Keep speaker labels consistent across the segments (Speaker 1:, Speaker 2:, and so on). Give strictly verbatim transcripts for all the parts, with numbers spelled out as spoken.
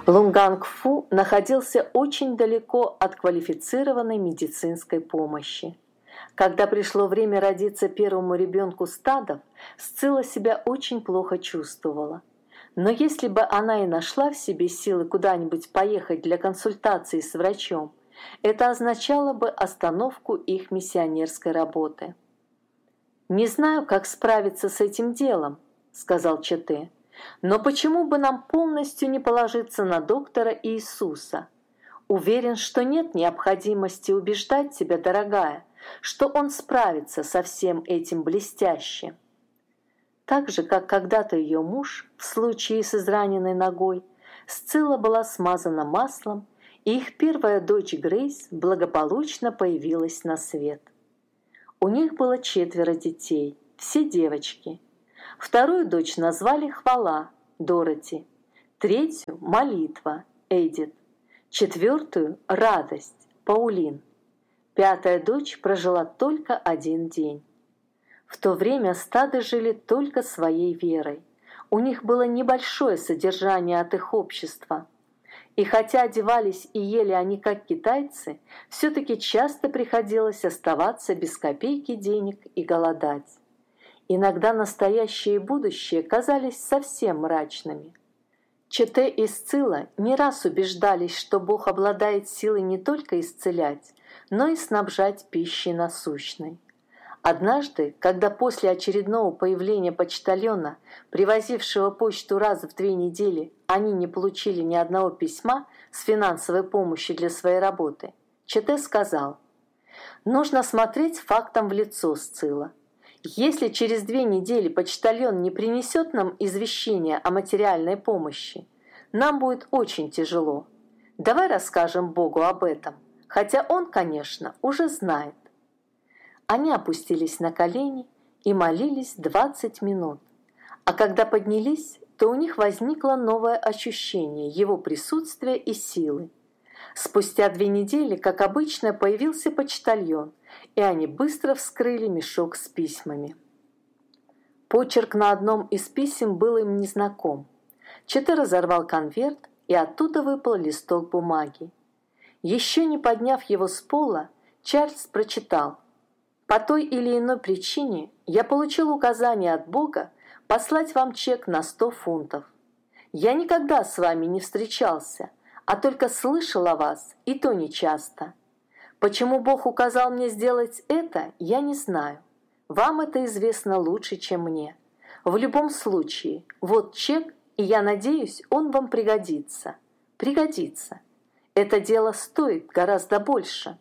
Speaker 1: Лунганг-Фу находился очень далеко от квалифицированной медицинской помощи. Когда пришло время родиться первому ребенку Стадов, Сцилла себя очень плохо чувствовала. Но если бы она и нашла в себе силы куда-нибудь поехать для консультации с врачом, это означало бы остановку их миссионерской работы. «Не знаю, как справиться с этим делом», — сказал Чете. «Но почему бы нам полностью не положиться на доктора Иисуса? Уверен, что нет необходимости убеждать тебя, дорогая, что он справится со всем этим блестяще». Так же, как когда-то ее муж, в случае с израненной ногой, Сцилла была смазана маслом, и их первая дочь Грейс благополучно появилась на свет. У них было четверо детей, все девочки. Вторую дочь назвали Хвала, Дороти, третью – Молитва, Эдит, четвертую – Радость, Паулин. Пятая дочь прожила только один день. В то время стады жили только своей верой. У них было небольшое содержание от их общества. И хотя одевались и ели они как китайцы, все-таки часто приходилось оставаться без копейки денег и голодать. Иногда настоящее и будущее казались совсем мрачными. Чете и Сцилла не раз убеждались, что Бог обладает силой не только исцелять, но и снабжать пищей насущной. Однажды, когда после очередного появления почтальона, привозившего почту раз в две недели, они не получили ни одного письма с финансовой помощью для своей работы, Чете сказал: «Нужно смотреть фактам в лицо, Сцилла. Если через две недели почтальон не принесет нам извещения о материальной помощи, нам будет очень тяжело. Давай расскажем Богу об этом, хотя Он, конечно, уже знает». Они опустились на колени и молились двадцать минут. А когда поднялись, то у них возникло новое ощущение его присутствия и силы. Спустя две недели, как обычно, появился почтальон, и они быстро вскрыли мешок с письмами. Почерк на одном из писем был им незнаком. Чете разорвал конверт, и оттуда выпал листок бумаги. Еще не подняв его с пола, Чарльз прочитал: «По той или иной причине я получил указание от Бога послать вам чек на сто фунтов. Я никогда с вами не встречался, а только слышал о вас, и то нечасто. Почему Бог указал мне сделать это, я не знаю. Вам это известно лучше, чем мне. В любом случае, вот чек, и я надеюсь, он вам пригодится. Пригодится. Это дело стоит гораздо больше».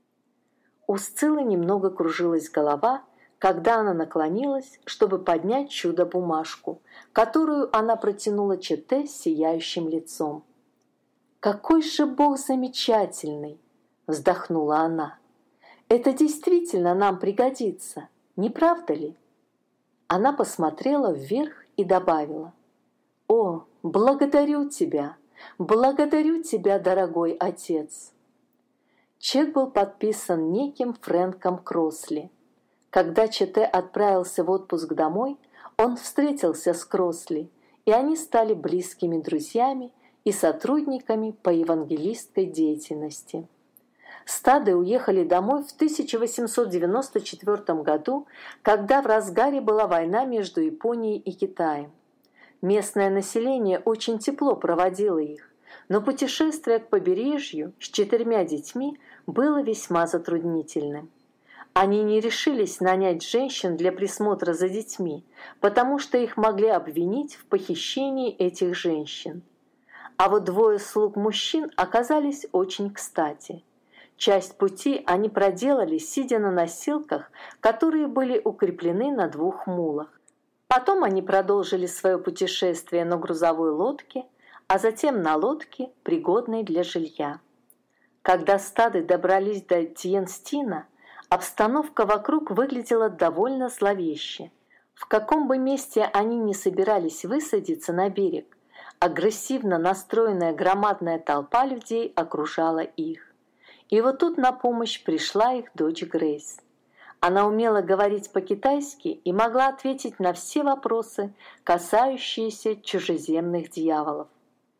Speaker 1: У Сциллы немного кружилась голова, когда она наклонилась, чтобы поднять чудо-бумажку, которую она протянула Чете с сияющим лицом. «Какой же Бог замечательный!» – вздохнула она. «Это действительно нам пригодится, не правда ли?» Она посмотрела вверх и добавила: «О, благодарю тебя, благодарю тебя, дорогой отец!» Чек был подписан неким Фрэнком Кросли. Когда Чете отправился в отпуск домой, он встретился с Кросли, и они стали близкими друзьями и сотрудниками по евангелистской деятельности. Стады уехали домой в тысяча восемьсот девяносто четвёртом году, когда в разгаре была война между Японией и Китаем. Местное население очень тепло проводило их, но путешествие к побережью с четырьмя детьми было весьма затруднительным. Они не решились нанять женщин для присмотра за детьми, потому что их могли обвинить в похищении этих женщин. А вот двое слуг мужчин оказались очень кстати. Часть пути они проделали, сидя на носилках, которые были укреплены на двух мулах. Потом они продолжили свое путешествие на грузовой лодке, а затем на лодке, пригодной для жилья. Когда стады добрались до Тьенстина, обстановка вокруг выглядела довольно зловеще. В каком бы месте они ни собирались высадиться на берег, агрессивно настроенная громадная толпа людей окружала их. И вот тут на помощь пришла их дочь Грейс. Она умела говорить по-китайски и могла ответить на все вопросы, касающиеся чужеземных дьяволов.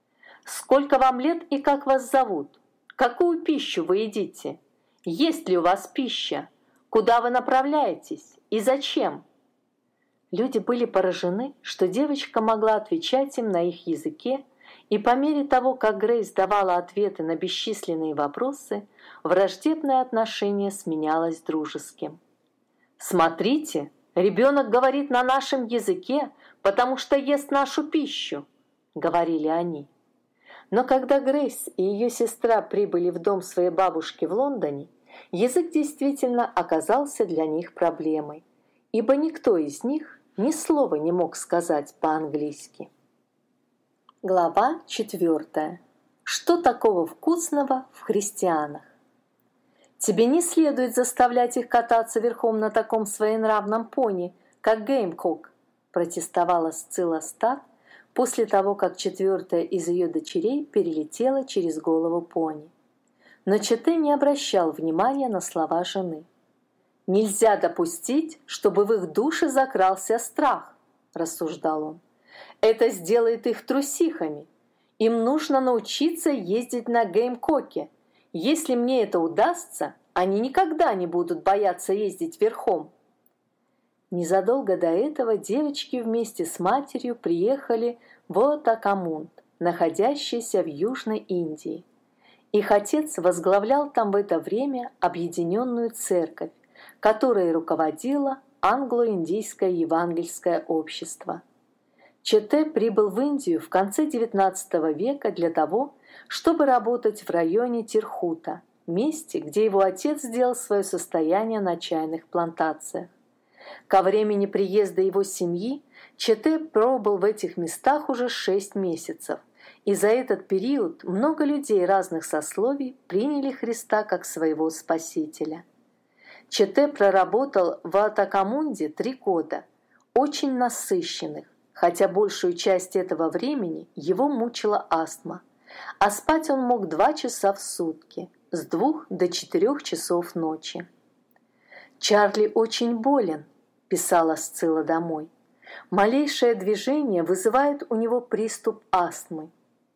Speaker 1: Сколько вам лет и как вас зовут? Какую пищу вы едите? Есть ли у вас пища? Куда вы направляетесь и зачем?» Люди были поражены, что девочка могла отвечать им на их языке, и по мере того, как Грейс давала ответы на бесчисленные вопросы, враждебное отношение сменялось дружеским. «Смотрите, ребенок говорит на нашем языке, потому что ест нашу пищу», — говорили они. Но когда Грейс и ее сестра прибыли в дом своей бабушки в Лондоне, язык действительно оказался для них проблемой, ибо никто из них ни слова не мог сказать по-английски. Глава четвертая. Что такого вкусного в христианах? «Тебе не следует заставлять их кататься верхом на таком своенравном пони, как Геймкок», протестовала Сцилла Стад после того, как четвертая из ее дочерей перелетела через голову пони. Но Чете не обращал внимания на слова жены. «Нельзя допустить, чтобы в их душе закрался страх», – рассуждал он. «Это сделает их трусихами. Им нужно научиться ездить на Геймкоке. Если мне это удастся, они никогда не будут бояться ездить верхом». Незадолго до этого девочки вместе с матерью приехали в Оттакамунд, находящийся в Южной Индии. Их отец возглавлял там в это время объединенную церковь, которой руководило англо-индийское евангельское общество. Чете прибыл в Индию в конце девятнадцатого века для того, чтобы работать в районе Тирхута, месте, где его отец сделал свое состояние на чайных плантациях. Ко времени приезда его семьи Чете пробыл в этих местах уже шесть месяцев, и за этот период много людей разных сословий приняли Христа как своего Спасителя. Чете проработал в Оттакамунде три года, очень насыщенных, хотя большую часть этого времени его мучила астма, а спать он мог два часа в сутки, с двух до четырех часов ночи. «Чарли очень болен», – писала Сцилла домой. «Малейшее движение вызывает у него приступ астмы».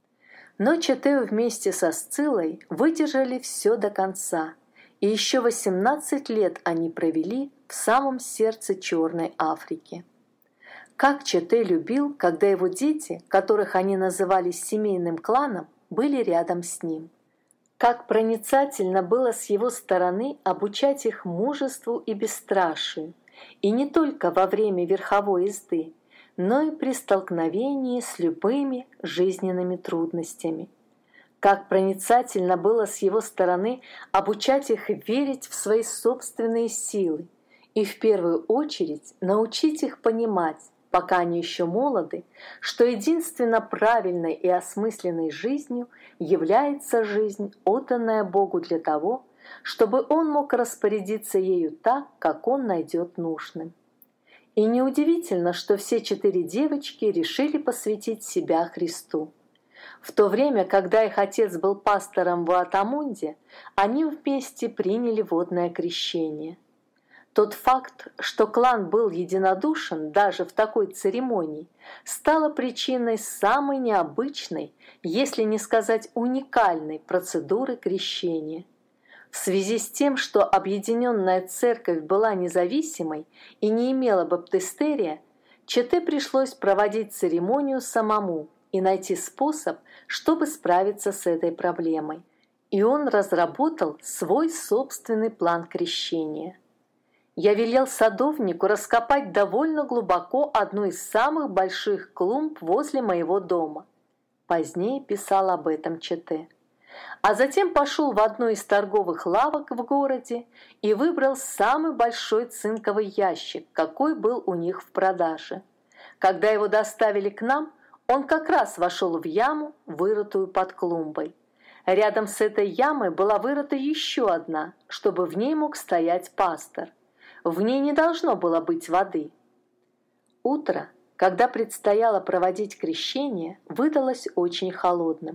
Speaker 1: Но Чете вместе со Сциллой выдержали все до конца, и еще восемнадцать лет они провели в самом сердце Черной Африки. Как Чете любил, когда его дети, которых они называли семейным кланом, были рядом с ним. Как проницательно было с его стороны обучать их мужеству и бесстрашию, и не только во время верховой езды, но и при столкновении с любыми жизненными трудностями. Как проницательно было с его стороны обучать их верить в свои собственные силы и в первую очередь научить их понимать, пока они еще молоды, что единственно правильной и осмысленной жизнью является жизнь, отданная Богу для того, чтобы Он мог распорядиться ею так, как Он найдет нужным. И неудивительно, что все четыре девочки решили посвятить себя Христу. В то время, когда их отец был пастором в Оттамунде, они вместе приняли водное крещение. Тот факт, что клан был единодушен даже в такой церемонии, стало причиной самой необычной, если не сказать уникальной процедуры крещения. В связи с тем, что объединенная церковь была независимой и не имела баптистерия, Чете пришлось проводить церемонию самому и найти способ, чтобы справиться с этой проблемой. И он разработал свой собственный план крещения. «Я велел садовнику раскопать довольно глубоко одну из самых больших клумб возле моего дома», позднее писал об этом Чете. А затем пошел в одну из торговых лавок в городе и выбрал самый большой цинковый ящик, какой был у них в продаже. Когда его доставили к нам, он как раз вошел в яму, вырытую под клумбой. Рядом с этой ямой была вырыта еще одна, чтобы в ней мог стоять пастор. В ней не должно было быть воды. Утро, когда предстояло проводить крещение, выдалось очень холодным.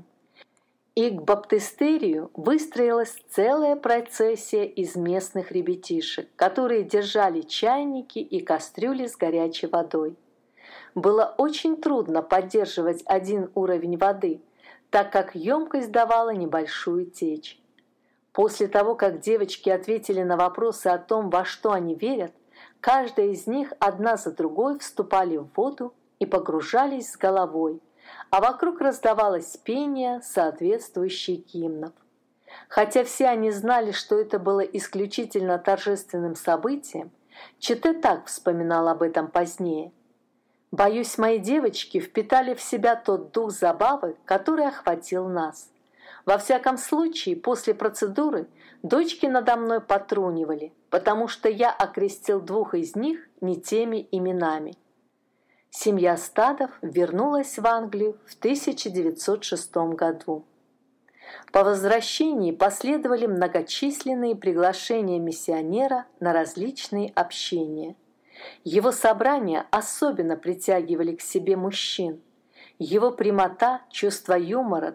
Speaker 1: И к баптистерию выстроилась целая процессия из местных ребятишек, которые держали чайники и кастрюли с горячей водой. Было очень трудно поддерживать один уровень воды, так как емкость давала небольшую течь. После того, как девочки ответили на вопросы о том, во что они верят, каждая из них одна за другой вступали в воду и погружались с головой, а вокруг раздавалось пение соответствующих гимнов. Хотя все они знали, что это было исключительно торжественным событием, Чете так вспоминал об этом позднее. «Боюсь, мои девочки впитали в себя тот дух забавы, который охватил нас. Во всяком случае, после процедуры дочки надо мной потрунивали, потому что я окрестил двух из них не теми именами». Семья Стадов вернулась в Англию в тысяча девятьсот шестом году. По возвращении последовали многочисленные приглашения миссионера на различные общения. Его собрания особенно притягивали к себе мужчин. Его прямота, чувство юмора,